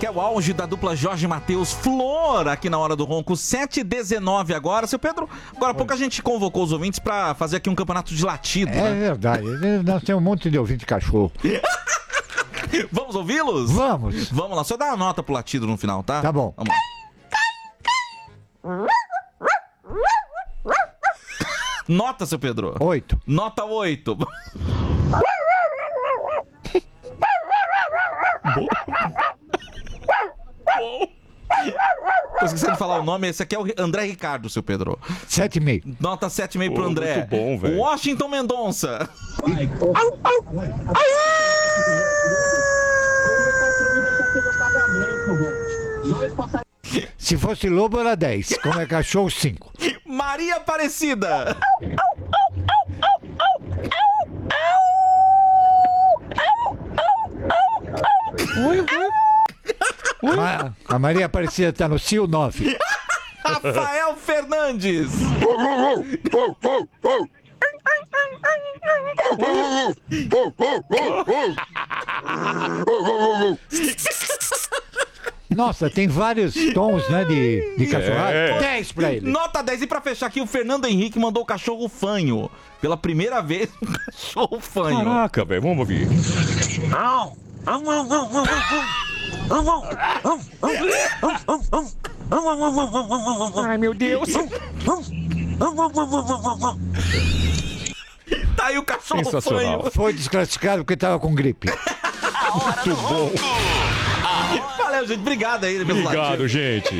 que é o auge da dupla Jorge Mateus Flor, aqui na Hora do Ronco, 7h19 agora. Seu Pedro, agora há pouco a gente convocou os ouvintes pra fazer aqui um campeonato de latido, É né? verdade, nós temos um monte de ouvinte cachorro. Vamos ouvi-los? Vamos. Vamos lá, só dá uma nota pro latido no final, tá? Tá bom. Vamos lá. Nota, seu Pedro. 8. Nota 8. Tô esquecendo de falar o nome, esse aqui é o André Ricardo, seu Pedro. 7,5. Nota 7,5 pro André. Muito bom, velho. Washington Mendonça. Se fosse lobo era 10. Como é cachorro, 5. Maria Aparecida. A Maria Aparecida tá no cio 9. Rafael Fernandes. Nossa, tem vários tons, né, de cachorrada. É. 10 pra ele. Nota 10. E pra fechar aqui, o Fernando Henrique mandou o cachorro fanho. Pela primeira vez, um cachorro fanho. Caraca, velho, vamos ouvir. Ai, meu Deus. Tá aí o cachorro Sensacional. fanho. Foi desclassificado porque tava com gripe. Valeu, gente. Obrigado aí pelo Obrigado, latido. gente.